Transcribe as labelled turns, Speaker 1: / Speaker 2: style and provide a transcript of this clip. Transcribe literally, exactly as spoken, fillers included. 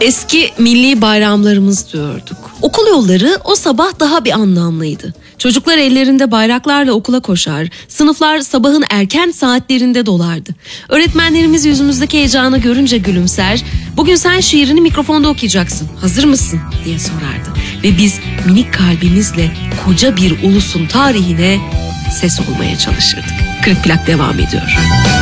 Speaker 1: Eski milli bayramlarımız diyorduk. Okul yolları o sabah daha bir anlamlıydı. Çocuklar ellerinde bayraklarla okula koşar, sınıflar sabahın erken saatlerinde dolardı. Öğretmenlerimiz yüzümüzdeki heyecanı görünce gülümser, "Bugün sen şiirini mikrofonda okuyacaksın, hazır mısın?" diye sorardı. Ve biz minik kalbimizle koca bir ulusun tarihine ses olmaya çalışırdık. Kırık Plak devam ediyor.